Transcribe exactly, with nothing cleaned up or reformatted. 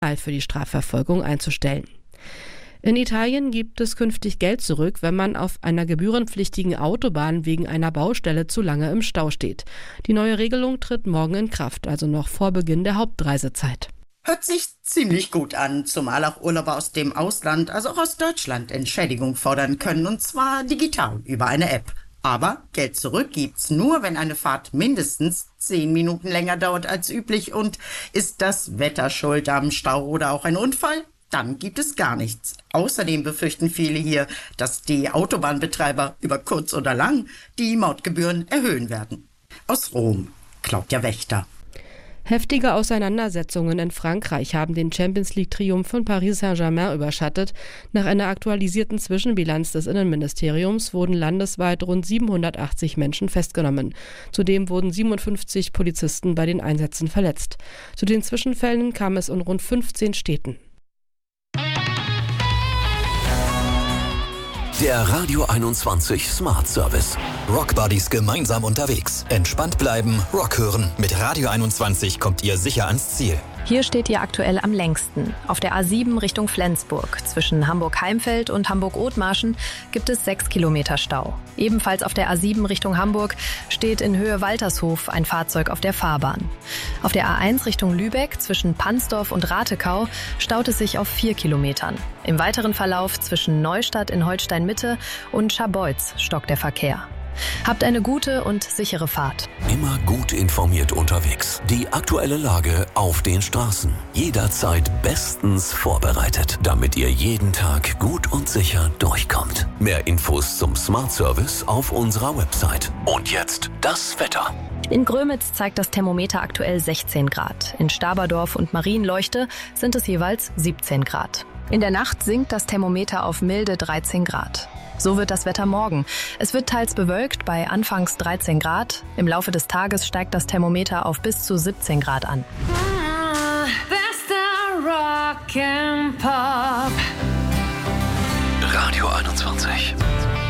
für die Strafverfolgung einzustellen. In Italien gibt es künftig Geld zurück, wenn man auf einer gebührenpflichtigen Autobahn wegen einer Baustelle zu lange im Stau steht. Die neue Regelung tritt morgen in Kraft, also noch vor Beginn der Hauptreisezeit. Hört sich ziemlich gut an, zumal auch Urlauber aus dem Ausland, also auch aus Deutschland, Entschädigung fordern können, und zwar digital über eine App. Aber Geld zurück gibt's nur, wenn eine Fahrt mindestens zehn Minuten länger dauert als üblich. Und ist das Wetter schuld am Stau oder auch ein Unfall? Dann gibt es gar nichts. Außerdem befürchten viele hier, dass die Autobahnbetreiber über kurz oder lang die Mautgebühren erhöhen werden. Aus Rom, Claudia Wächter. Heftige Auseinandersetzungen in Frankreich haben den Champions-League-Triumph von Paris Saint-Germain überschattet. Nach einer aktualisierten Zwischenbilanz des Innenministeriums wurden landesweit rund siebenhundertachtzig Menschen festgenommen. Zudem wurden siebenundfünfzig Polizisten bei den Einsätzen verletzt. Zu den Zwischenfällen kam es in rund fünfzehn Städten. Der Radio einundzwanzig Smart Service. Rock Buddies gemeinsam unterwegs. Entspannt bleiben, Rock hören. Mit Radio einundzwanzig kommt ihr sicher ans Ziel. Hier steht ihr aktuell am längsten. Auf der A sieben Richtung Flensburg. Zwischen Hamburg-Heimfeld und Hamburg-Othmarschen gibt es sechs Kilometer Stau. Ebenfalls auf der A sieben Richtung Hamburg steht in Höhe Waltershof ein Fahrzeug auf der Fahrbahn. Auf der A eins Richtung Lübeck zwischen Pansdorf und Ratekau staut es sich auf vier Kilometern. Im weiteren Verlauf zwischen Neustadt in Holstein-Mitte und Scharbeutz stockt der Verkehr. Habt eine gute und sichere Fahrt. Immer gut informiert unterwegs. Die aktuelle Lage auf den Straßen. Jederzeit bestens vorbereitet, damit ihr jeden Tag gut und sicher durchkommt. Mehr Infos zum Smart Service auf unserer Website. Und jetzt das Wetter. In Grömitz zeigt das Thermometer aktuell sechzehn Grad. In Staberdorf und Marienleuchte sind es jeweils siebzehn Grad. In der Nacht sinkt das Thermometer auf milde dreizehn Grad. So wird das Wetter morgen. Es wird teils bewölkt bei anfangs dreizehn Grad. Im Laufe des Tages steigt das Thermometer auf bis zu siebzehn Grad an. Ah, bester Rock and Pop. Radio einundzwanzig.